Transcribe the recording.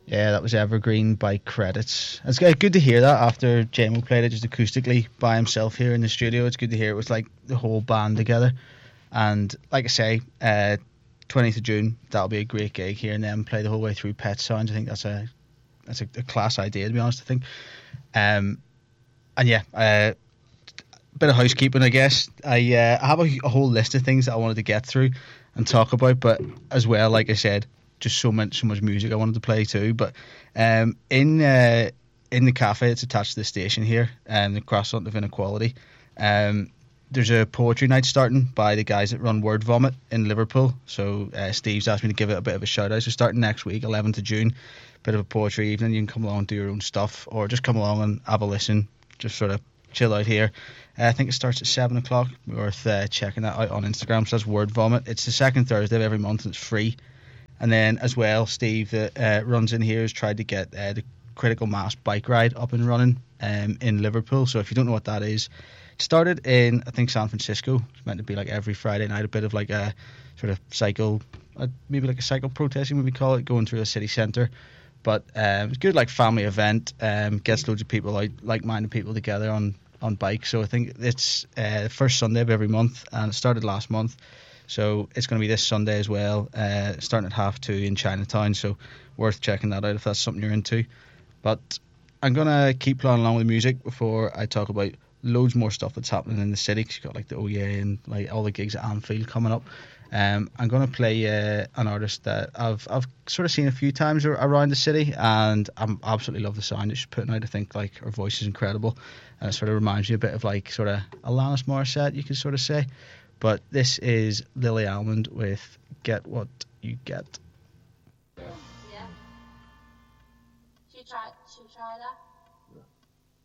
Yeah, that was Evergreen by Credits. It's good to hear that after JMO played it just acoustically by himself here in the studio. It's good to hear it was like the whole band together. And like I say, 20th of June, that'll be a great gig here, and then play the whole way through Pet Sounds. I think that's a class idea, to be honest, I think. And yeah, bit of housekeeping, I guess. I have a whole list of things that I wanted to get through and talk about, but as well, like I said, just so much music I wanted to play too. But in the cafe that's attached to the station here, the Croissant of Inequality, there's a poetry night starting by the guys that run Word Vomit in Liverpool. So Steve's asked me to give it a bit of a shout out. So starting next week, 11th of June, bit of a poetry evening. You can come along and do your own stuff, or just come along and have a listen. Just sort of chill out here. I think it starts at 7 o'clock. Worth checking that out on Instagram. So that's Word Vomit. It's the second Thursday of every month and it's free. And then as well, Steve that runs in here has tried to get the Critical Mass bike ride up and running in Liverpool. So if you don't know what that is, it started in, I think, San Francisco. It's meant to be like every Friday night, a bit of like a sort of cycle, maybe like a cycle protesting, we call it, going through a city centre. But it's a good like family event, gets loads of people out, like-minded people together on bikes. So I think it's the first Sunday of every month, and it started last month. So it's going to be this Sunday as well, starting at 2:30 in Chinatown. So worth checking that out if that's something you're into. But I'm going to keep playing along with music before I talk about loads more stuff that's happening in the city. Cause you've got like the OEA and like all the gigs at Anfield coming up. I'm going to play an artist that I've sort of seen a few times around the city, and I absolutely love the sound that she's putting out. I think like her voice is incredible, and it sort of reminds me a bit of like sort of Alanis Morissette, you could sort of say. But this is Lily Almond with Get What You Get. Yeah. Should we try that?